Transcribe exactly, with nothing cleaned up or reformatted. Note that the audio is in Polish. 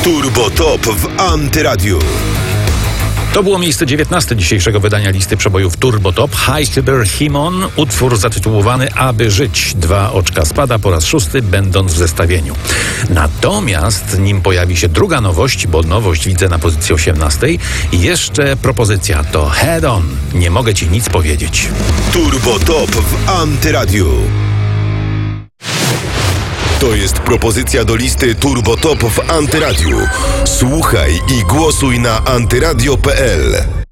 Turbo Top w Antyradiu. To było miejsce dziewiętnaste dzisiejszego wydania listy przebojów Turbo Top. High Cyber Himon, utwór zatytułowany Aby żyć. Dwa oczka spada po raz szósty, będąc w zestawieniu. Natomiast nim pojawi się druga nowość, bo nowość widzę na pozycji osiemnastej, jeszcze propozycja to Head On. Nie mogę ci nic powiedzieć. Turbo Top w Antyradiu. To jest propozycja do listy Turbo Top w Antyradiu. Słuchaj i głosuj na antyradio kropka p l.